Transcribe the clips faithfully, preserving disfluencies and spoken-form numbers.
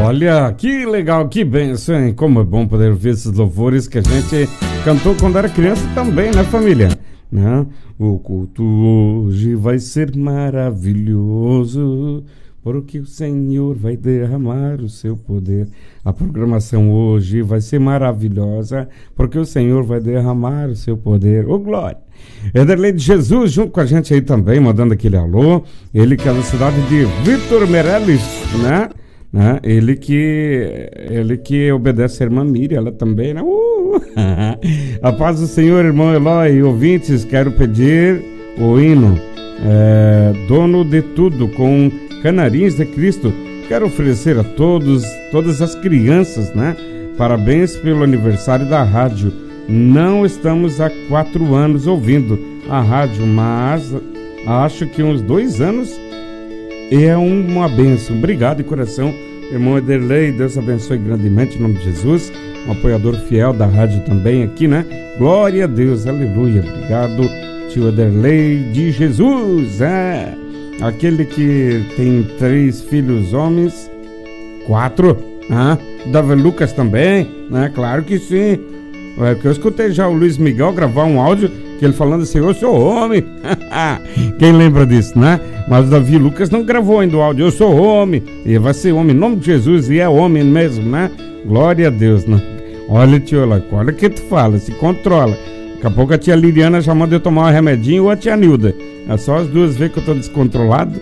Olha, que legal, que benção, hein? Como é bom poder ver esses louvores que a gente cantou quando era criança também, né, família? Né? O culto hoje vai ser maravilhoso, porque o Senhor vai derramar o seu poder. A programação hoje vai ser maravilhosa, porque o Senhor vai derramar o seu poder. Ô, glória! Ederlei de Jesus junto com a gente aí também, mandando aquele alô. Ele que é da cidade de Vitor Meirelles, né? né? Ele que ele que obedece a irmã Miriam, ela também, né? Uh! A paz do Senhor, irmão Eloy e ouvintes, quero pedir o hino é, Dono de Tudo, com Canarins de Cristo. Quero oferecer a todos, todas as crianças, né? Parabéns pelo aniversário da rádio. Não estamos há quatro anos ouvindo a rádio, mas acho que uns dois anos é uma bênção. Obrigado de coração, irmão Ederlei. Deus abençoe grandemente em nome de Jesus. Um apoiador fiel da rádio também aqui, né? Glória a Deus, aleluia. Obrigado, tio Ederlei de Jesus. É aquele que tem três filhos homens, quatro, né? Davi Lucas também, né? Claro que sim. É que eu escutei já o Luiz Miguel gravar um áudio que ele falando assim, eu sou homem. Quem lembra disso, né? Mas o Davi Lucas não gravou ainda o áudio, eu sou homem. E vai ser homem em nome de Jesus, e é homem mesmo, né? Glória a Deus, né? Olha, tio, olha o que tu fala, se controla. Daqui a pouco a tia Liliana já manda eu tomar um remedinho, ou a tia Nilda. É só as duas vezes que eu tô descontrolado.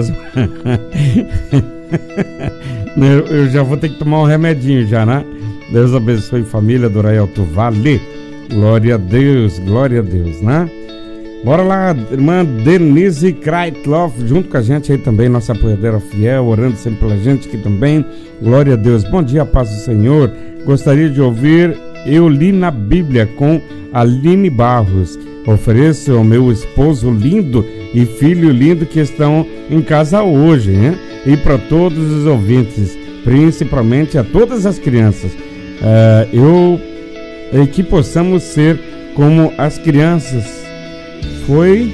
Eu já vou ter que tomar um remedinho já, né? Deus abençoe família do Raelto Vale. Glória a Deus, glória a Deus, né? Bora lá, irmã Denise Kreitloff, junto com a gente aí também, nossa apoiadora fiel, orando sempre pela gente aqui também. Glória a Deus. Bom dia, paz do Senhor. Gostaria de ouvir Eu Li na Bíblia com Aline Barros. Ofereço ao meu esposo lindo e filho lindo que estão em casa hoje, né? E para todos os ouvintes, principalmente a todas as crianças. Uh, eu e que possamos ser como as crianças. Foi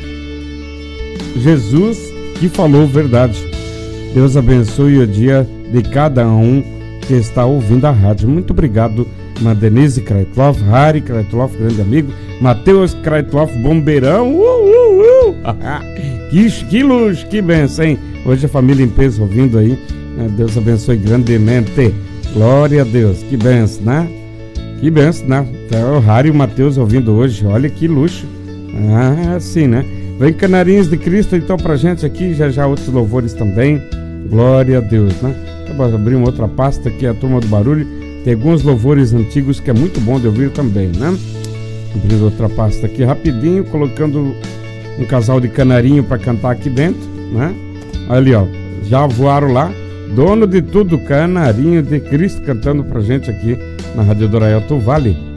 Jesus que falou verdade. Deus abençoe o dia de cada um que está ouvindo a rádio. Muito obrigado, Denise Kreitloff, Harry Kreitloff, grande amigo, Matheus Kreitloff, bombeirão. Uh, uh, uh. que, que luz, que benção, hein? Hoje a família em peso ouvindo aí. Deus abençoe grandemente. Glória a Deus, que benção, né? Que benção, né? Então, o Harry e o Matheus ouvindo hoje, olha que luxo. Ah, sim, né? Vem Canarinhos de Cristo então pra gente aqui, já já outros louvores também. Glória a Deus, né? Eu vou abrir uma outra pasta aqui, a Turma do Barulho. Tem alguns louvores antigos que é muito bom de ouvir também, né? Abrir outra pasta aqui rapidinho, colocando um casal de canarinho pra cantar aqui dentro, né? Ali, ó, já voaram lá. Dono de Tudo, Canarinho de Cristo, cantando pra gente aqui na Rádio do Raelto Vale.